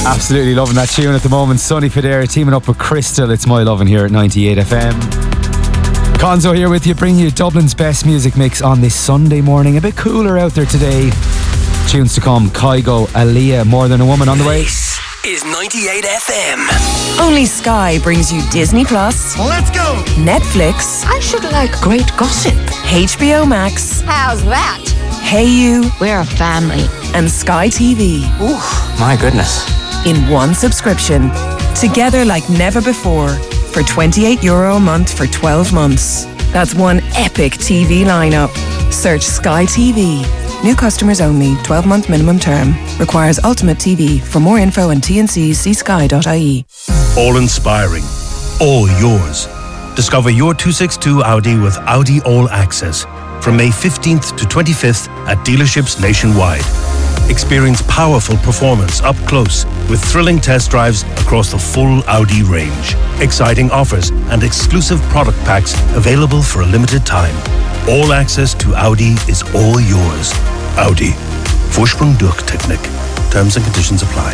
Absolutely loving that tune at the moment. Sonny Fodera teaming up with Crystal. It's My Lovin' here at 98 FM. Conzo here with you, bringing you Dublin's best music mix on this Sunday morning. A bit cooler out there today. Tunes to come: Kygo, Aaliyah, More Than a Woman on the way. This is 98 FM. Only Sky brings you Disney Plus. Let's go! Netflix. I should like great gossip. HBO Max. How's that? Hey You. We're a family. And Sky TV. Ooh, my goodness. In one subscription. Together like never before. For €28 a month for 12 months. That's one epic TV lineup. Search Sky TV. New customers only. 12-month minimum term. Requires Ultimate TV. For more info and T&Cs, see sky.ie. All inspiring. All yours. Discover your 262 Audi with Audi All Access. From May 15th to 25th at dealerships nationwide. Experience powerful performance up close with thrilling test drives across the full Audi range. Exciting offers and exclusive product packs available for a limited time. All access to Audi is all yours. Audi. Vorsprung durch Technik. Terms and conditions apply.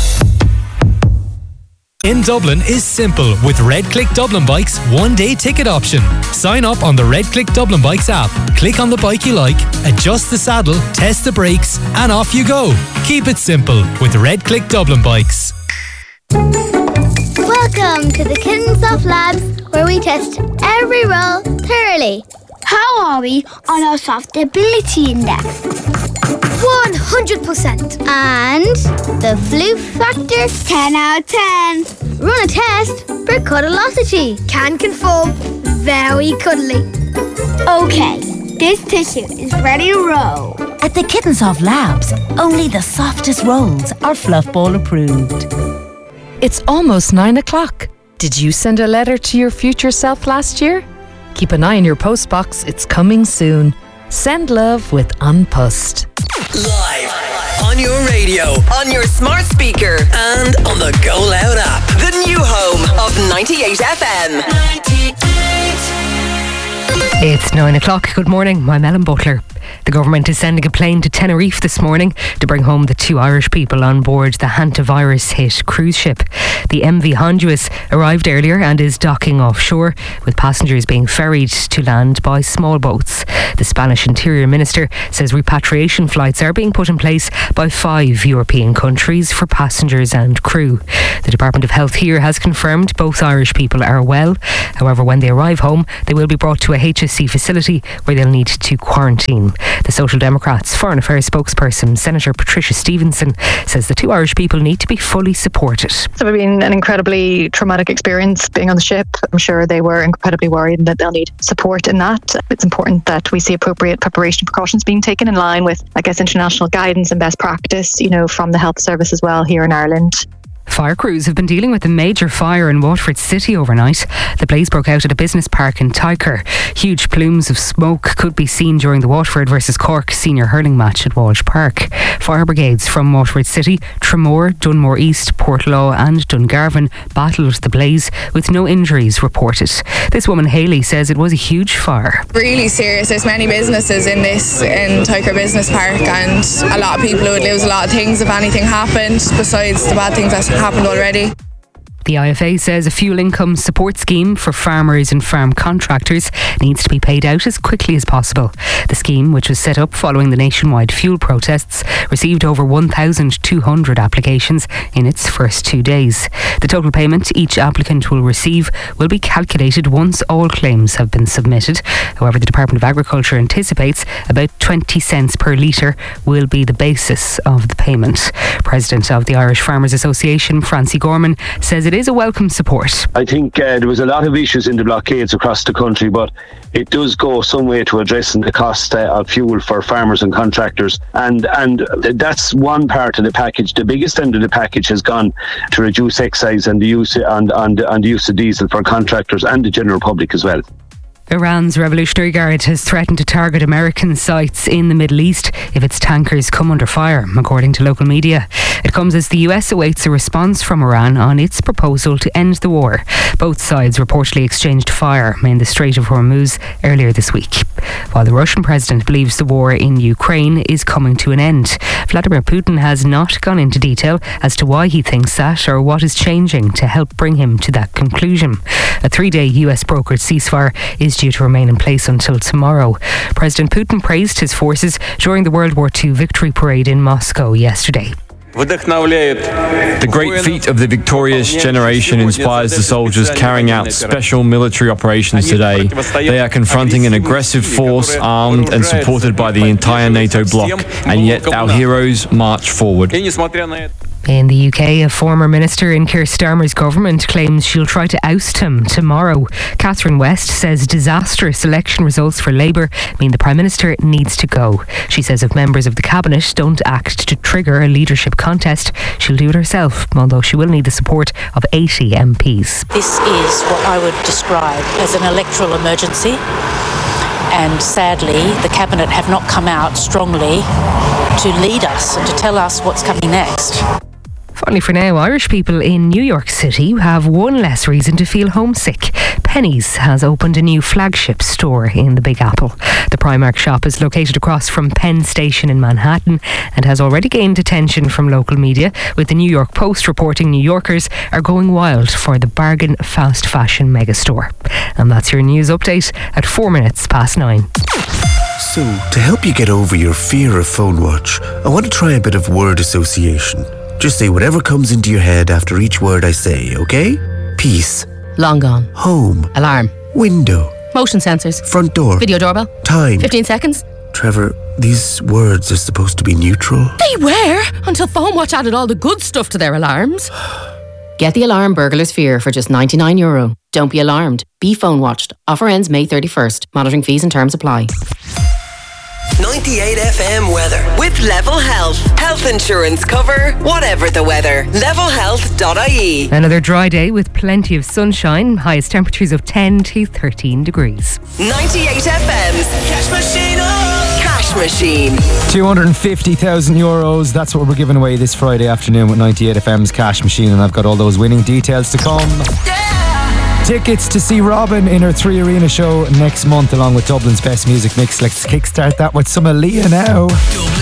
In Dublin is simple with Red Click Dublin Bikes one-day ticket option. Sign up on the Red Click Dublin Bikes app, click on the bike you like, adjust the saddle, test the brakes, and off you go. Keep it simple with Red Click Dublin Bikes. Welcome to the Kittensoft Labs, where we test every roll thoroughly. How are we on our soft ability index? 100%. And the flu factor? 10 out of 10. Run a test for cuddlosity. Can confirm, very cuddly. Okay, this tissue is ready to roll. At the Kittensoft Labs, only the softest rolls are Fluffball approved. It's almost 9 o'clock. Did you send a letter to your future self last year? Keep an eye on your postbox, it's coming soon. Send love with Unpussed. Live on your radio, on your smart speaker, and on the Go Loud app. The new home of 98 FM. 98. It's 9 o'clock. Good morning. I'm Ellen Butler. The government is sending a plane to Tenerife this morning to bring home the 2 Irish people on board the hantavirus-hit cruise ship. The MV Honduras arrived earlier and is docking offshore, with passengers being ferried to land by small boats. The Spanish Interior Minister says repatriation flights are being put in place by 5 European countries for passengers and crew. The Department of Health here has confirmed both Irish people are well. However, when they arrive home, they will be brought to a HSC facility where they'll need to quarantine. The Social Democrats Foreign Affairs spokesperson, Senator Patricia Stevenson, says the 2 Irish people need to be fully supported. It's been an incredibly traumatic experience being on the ship. I'm sure they were incredibly worried and that they'll need support in that. It's important that we see appropriate preparation precautions being taken in line with, international guidance and best practice, from the health service as well here in Ireland. Fire crews have been dealing with a major fire in Waterford City overnight. The blaze broke out at a business park in Tyker. Huge plumes of smoke could be seen during the Waterford versus Cork senior hurling match at Walsh Park. Fire brigades from Waterford City, Tramore, Dunmore East, Portlaw and Dungarvan battled the blaze with no injuries reported. This woman, Hayley, says it was a huge fire. Really serious. There's many businesses in Tyker Business Park, and a lot of people would lose a lot of things if anything happened, besides the bad things that happened already. The IFA says a fuel income support scheme for farmers and farm contractors needs to be paid out as quickly as possible. The scheme, which was set up following the nationwide fuel protests, received over 1,200 applications in its first 2 days. The total payment each applicant will receive will be calculated once all claims have been submitted. However, the Department of Agriculture anticipates about 20 cents per litre will be the basis of the payment. President of the Irish Farmers Association, Francie Gorman, says it is a welcome support. I think there was a lot of issues in the blockades across the country, but it does go some way to addressing the cost of fuel for farmers and contractors, and that's one part of the package. The biggest end of the package has gone to reduce excise and the use and use of diesel for contractors and the general public as well. Iran's Revolutionary Guard has threatened to target American sites in the Middle East if its tankers come under fire, according to local media. It comes as the US awaits a response from Iran on its proposal to end the war. Both sides reportedly exchanged fire in the Strait of Hormuz earlier this week, while the Russian president believes the war in Ukraine is coming to an end. Vladimir Putin has not gone into detail as to why he thinks that or what is changing to help bring him to that conclusion. A 3-day US brokered ceasefire is due to remain in place until tomorrow. President Putin praised his forces during the World War II victory parade in Moscow yesterday. The great feat of the victorious generation inspires the soldiers carrying out special military operations today. They are confronting an aggressive force armed and supported by the entire NATO bloc, and yet our heroes march forward. In the UK, a former minister in Keir Starmer's government claims she'll try to oust him tomorrow. Catherine West says disastrous election results for Labour mean the Prime Minister needs to go. She says if members of the Cabinet don't act to trigger a leadership contest, she'll do it herself, although she will need the support of 80 MPs. This is what I would describe as an electoral emergency. And sadly, the Cabinet have not come out strongly to lead us and to tell us what's coming next. Finally for now, Irish people in New York City have one less reason to feel homesick. Penny's has opened a new flagship store in the Big Apple. The Primark shop is located across from Penn Station in Manhattan and has already gained attention from local media, with the New York Post reporting New Yorkers are going wild for the bargain fast fashion megastore. And that's your news update at 9:04. So, to help you get over your fear of phone watch, I want to try a bit of word association. Just say whatever comes into your head after each word I say, okay? Peace. Long gone. Home. Alarm. Window. Motion sensors. Front door. Video doorbell. Time. 15 seconds. Trevor, these words are supposed to be neutral. They were, until PhoneWatch added all the good stuff to their alarms. Get the alarm burglar's fear for just €99. Don't be alarmed. Be phone watched. Offer ends May 31st. Monitoring fees and terms apply. 98 FM weather with Level Health. Health insurance cover, whatever the weather. levelhealth.ie. Another dry day with plenty of sunshine. Highest temperatures of 10 to 13 degrees. 98 FM's Cash Machine. Cash Machine. €250,000. That's what we're giving away this Friday afternoon with 98 FM's Cash Machine, and I've got all those winning details to come. Tickets to see Robin in her 3 Arena show next month, along with Dublin's best music mix. Let's kickstart that with some Aaliyah now.